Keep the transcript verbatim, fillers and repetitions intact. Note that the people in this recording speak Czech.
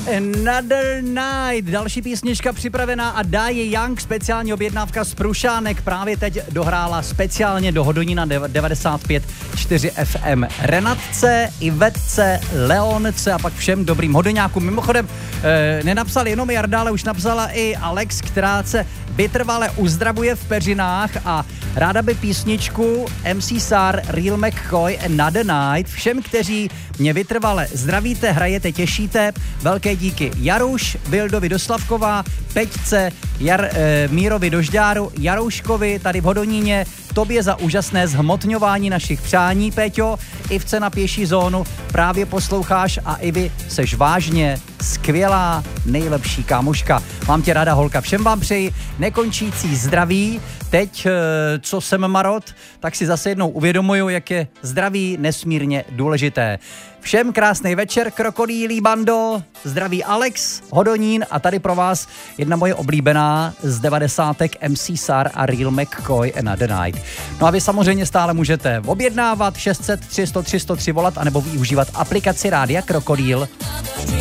Another Night, další písnička připravená a Die Young, speciální objednávka z Prušánek, právě teď dohrála speciálně do Hodonína devadesát pět čtyři F M Renatce, Ivetce, Leonce a pak všem dobrým hodoňákům. Mimochodem eh, nenapsal jenom Jarda, ale už napsala i Alex, která se vytrvale uzdravuje v peřinách a ráda by písničku M C Sar, Real McCoy, Another Night. Všem, kteří mě vytrvale zdravíte, hrajete, těšíte, velké díky Jaruš, Vildovi Doslavková, Peťce, Jar, e, Mírovi Dožďáru, Jarouškovi tady v Hodoníně, tobě za úžasné zhmotňování našich přání, Péťo. Ivce na pěší zónu právě posloucháš a i vy seš vážně skvělá, nejlepší kámoška. Mám tě ráda, holka. Všem vám přeji nekončící zdraví. Teď, co jsem marot, tak si zase jednou uvědomuju, jak je zdraví nesmírně důležité. Všem krásný večer, krokodýlí bando, zdraví Alex, Hodonín a tady pro vás jedna moje oblíbená z devadesátek M C Sar a Real McCoy Another Night. No a vy samozřejmě stále můžete objednávat šest set tři sta tři sta tři volat anebo využívat aplikaci Rádia Krokodýl.